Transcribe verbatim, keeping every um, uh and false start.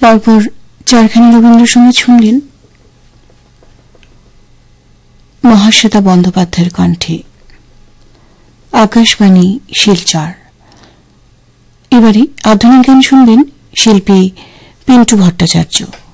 পরপর চারখানি রবীন্দ্রসঙ্গীত শুনলেন মহাশ্বেতা বন্দ্যোপাধ্যায়ের কণ্ঠে। আকাশবাণী শিলচর। এবারে আধুনিক গান শুনবেন শিল্পী পিন্টু ভট্টাচার্য।